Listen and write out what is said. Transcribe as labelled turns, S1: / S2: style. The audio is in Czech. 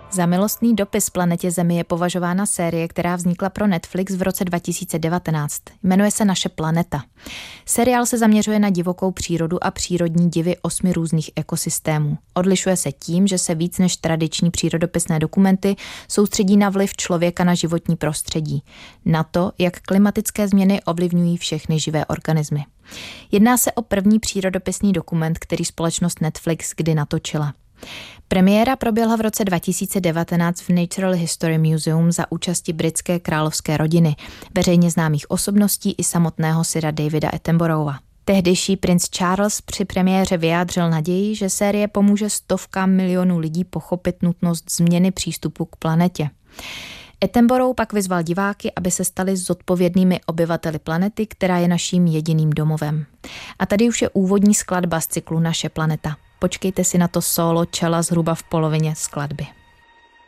S1: Za milostný dopis planetě Zemi je považována série, která vznikla pro Netflix v roce 2019. Jmenuje se Naše planeta. Seriál se zaměřuje na divokou přírodu a přírodní divy 8 různých ekosystémů. Odlišuje se tím, že se víc než tradiční přírodopisné dokumenty soustředí na vliv člověka na životní prostředí. Na to, jak klimatické změny ovlivňují všechny živé organismy. Jedná se o první přírodopisný dokument, který společnost Netflix kdy natočila. Premiéra proběhla v roce 2019 v Natural History Museum za účasti britské královské rodiny, veřejně známých osobností i samotného Sira Davida Attenborougha. Tehdejší princ Charles při premiéře vyjádřil naději, že série pomůže stovkám milionů lidí pochopit nutnost změny přístupu k planetě. Attenborough pak vyzval diváky, aby se stali zodpovědnými obyvateli planety, která je naším jediným domovem. A tady už je úvodní skladba z cyklu Naše planeta. Počkejte si na to solo čela zhruba v polovině skladby.